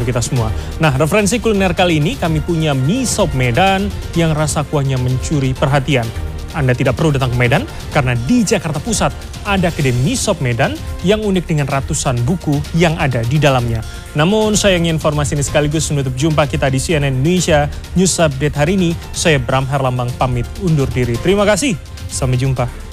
untuk kita semua. Nah, referensi kuliner kali ini kami punya mie sop Medan yang rasa kuahnya mencuri perhatian. Anda tidak perlu datang ke Medan karena di Jakarta Pusat ada kedai mie sop Medan yang unik dengan ratusan buku yang ada di dalamnya. Namun sayangnya informasi ini sekaligus menutup jumpa kita di CNN Indonesia News Update hari ini. Saya Bram Herlambang pamit undur diri. Terima kasih, sampai jumpa.